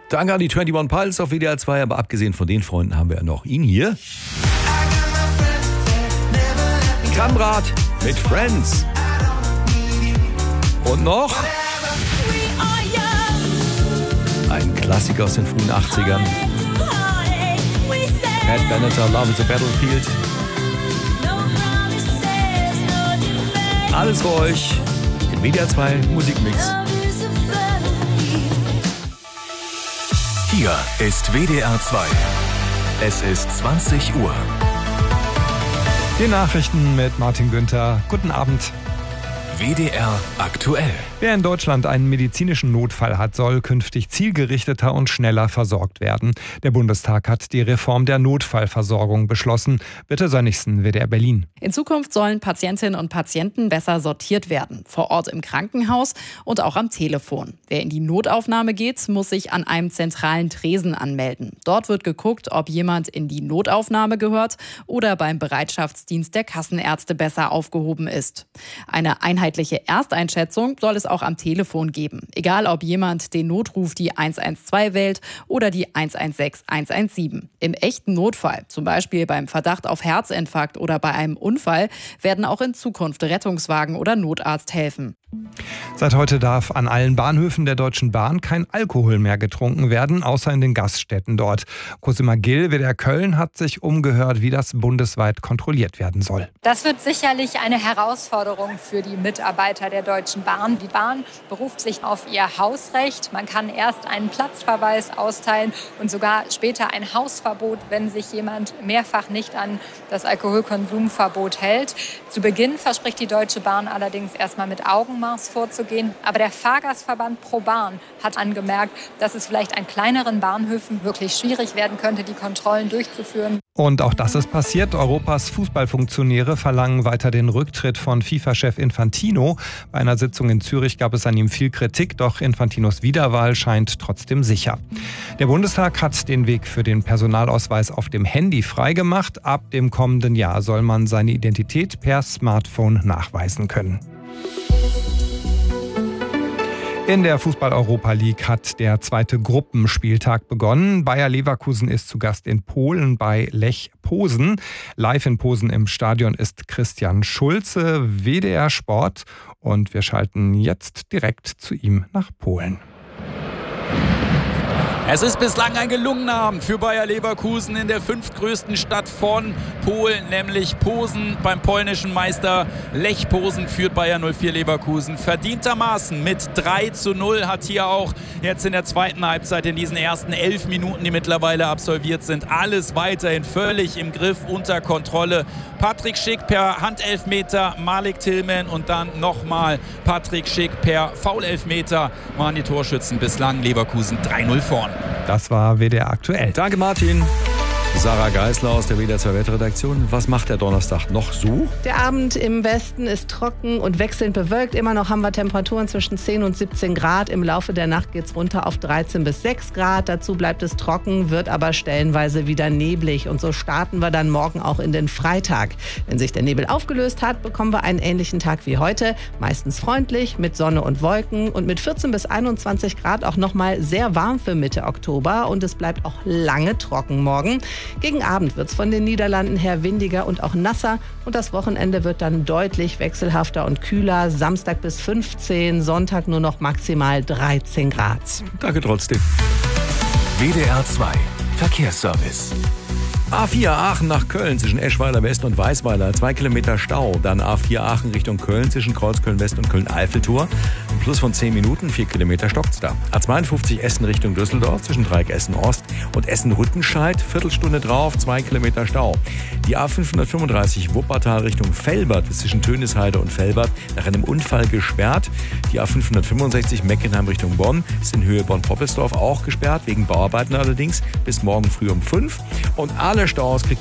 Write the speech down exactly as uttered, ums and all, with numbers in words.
Danke an die einundzwanzig Pilots auf W D R zwei, aber abgesehen von den Freunden haben wir ja noch ihn hier. Kamrat mit Friends. Und noch ein Klassiker aus den frühen achtzigern. Pat Benatar, Love is a Battlefield. Alles für euch im W D R zwei Musikmix. Hier ist W D R zwei. Es ist zwanzig Uhr. Die Nachrichten mit Martin Günther. Guten Abend. W D R aktuell. Wer in Deutschland einen medizinischen Notfall hat, soll künftig zielgerichteter und schneller versorgt werden. Der Bundestag hat die Reform der Notfallversorgung beschlossen. Bitte Sönnigsen, W D R Berlin. In Zukunft sollen Patientinnen und Patienten besser sortiert werden. Vor Ort im Krankenhaus und auch am Telefon. Wer in die Notaufnahme geht, muss sich an einem zentralen Tresen anmelden. Dort wird geguckt, ob jemand in die Notaufnahme gehört oder beim Bereitschaftsdienst der Kassenärzte besser aufgehoben ist. Eine einheitliche Ersteinschätzung soll es auch am Telefon geben. Egal, ob jemand den Notruf die eins eins zwei wählt oder die eins eins sechs eins eins sieben. Im echten Notfall, zum Beispiel beim Verdacht auf Herzinfarkt oder bei einem Unfall, werden auch in Zukunft Rettungswagen oder Notarzt helfen. Seit heute darf an allen Bahnhöfen der Deutschen Bahn kein Alkohol mehr getrunken werden, außer in den Gaststätten dort. Cosima Gill, W D R Köln, hat sich umgehört, wie das bundesweit kontrolliert werden soll. Das wird sicherlich eine Herausforderung für die Mitarbeiter der Deutschen Bahn. Die Bahn beruft sich auf ihr Hausrecht. Man kann erst einen Platzverweis austeilen und sogar später ein Hausverbot, wenn sich jemand mehrfach nicht an das Alkoholkonsumverbot hält. Zu Beginn verspricht die Deutsche Bahn allerdings erstmal mit Augenmaß vorzugehen. Aber der Fahrgastverband ProBahn hat angemerkt, dass es vielleicht an kleineren Bahnhöfen wirklich schwierig werden könnte, die Kontrollen durchzuführen. Und auch das ist passiert. Europas Fußballfunktionäre verlangen weiter den Rücktritt von FIFA-Chef Infantino. Bei einer Sitzung in Zürich gab es an ihm viel Kritik, doch Infantinos Wiederwahl scheint trotzdem sicher. Der Bundestag hat den Weg für den Personalausweis auf dem Handy freigemacht. Ab dem kommenden Jahr soll man seine Identität per Smartphone nachweisen können. In der Fußball-Europa League hat der zweite Gruppenspieltag begonnen. Bayer Leverkusen ist zu Gast in Polen bei Lech Posen. Live in Posen im Stadion ist Christian Schulze, W D R Sport. Und wir schalten jetzt direkt zu ihm nach Polen. Es ist bislang ein gelungener Abend für Bayer Leverkusen in der fünftgrößten Stadt von Polen, nämlich Posen. Beim polnischen Meister Lech Posen führt Bayer null vier Leverkusen verdientermaßen mit drei zu null. Hat hier auch jetzt in der zweiten Halbzeit, in diesen ersten elf Minuten, die mittlerweile absolviert sind, alles weiterhin völlig im Griff, unter Kontrolle. Patrick Schick per Handelfmeter, Malik Tillman und dann nochmal Patrick Schick per Foulelfmeter waren die Torschützen bislang. Leverkusen drei null vorn. Das war W D R aktuell. Danke, Martin. Sarah Geisler aus der W D R zwei Wetterredaktion. Was macht der Donnerstag noch so? Der Abend im Westen ist trocken und wechselnd bewölkt. Immer noch haben wir Temperaturen zwischen zehn und siebzehn Grad. Im Laufe der Nacht geht es runter auf dreizehn bis sechs Grad. Dazu bleibt es trocken, wird aber stellenweise wieder neblig. Und so starten wir dann morgen auch in den Freitag. Wenn sich der Nebel aufgelöst hat, bekommen wir einen ähnlichen Tag wie heute. Meistens freundlich, mit Sonne und Wolken und mit vierzehn bis einundzwanzig Grad auch nochmal sehr warm für Mitte Oktober. Und es bleibt auch lange trocken morgen. Gegen Abend wird es von den Niederlanden her windiger und auch nasser und das Wochenende wird dann deutlich wechselhafter und kühler. Samstag bis fünfzehn, Sonntag nur noch maximal dreizehn Grad. Danke trotzdem. W D R zwei Verkehrsservice. A vier Aachen nach Köln zwischen Eschweiler West und Weißweiler, zwei Kilometer Stau. Dann A vier Aachen Richtung Köln zwischen Kreuzköln West und Köln-Eiffeltor. Ein Plus von zehn Minuten, vier Kilometer stockt's da. A zweiundfünfzig Essen Richtung Düsseldorf zwischen Dreieck Essen Ost und Essen-Rüttenscheid. Viertelstunde drauf, zwei Kilometer Stau. Die A fünfhundertfünfunddreißig Wuppertal Richtung Velbert ist zwischen Tönisheide und Velbert nach einem Unfall gesperrt. Die A fünfhundertfünfundsechzig Meckenheim Richtung Bonn ist in Höhe Bonn-Poppelsdorf auch gesperrt, wegen Bauarbeiten allerdings, bis morgen früh um fünf. Und alle Staus kriegt